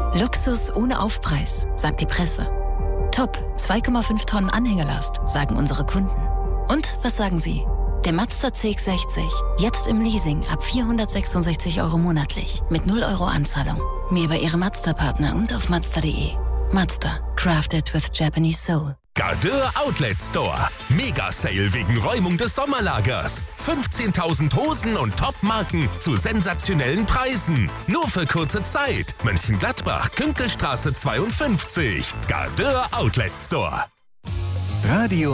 Luxus ohne Aufpreis, sagt die Presse. Top, 2,5 Tonnen Anhängelast, sagen unsere Kunden. Und was sagen Sie? Der Mazda CX-60, jetzt im Leasing ab 466 € monatlich, mit 0 € Anzahlung. Mehr bei Ihrem Mazda-Partner und auf Mazda.de. Mazda, crafted with Japanese soul. Gardeur Outlet Store. Mega-Sale wegen Räumung des Sommerlagers. 15.000 Hosen und Top-Marken zu sensationellen Preisen. Nur für kurze Zeit. Mönchengladbach, Künkelstraße 52. Gardeur Outlet Store. Radio